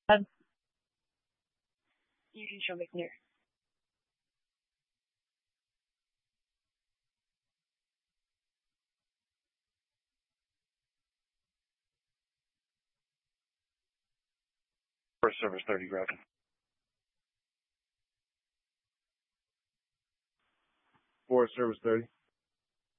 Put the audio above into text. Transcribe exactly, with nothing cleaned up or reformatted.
Um, you can show me clear. Forest Service thirty, Groton. Forest Service thirty.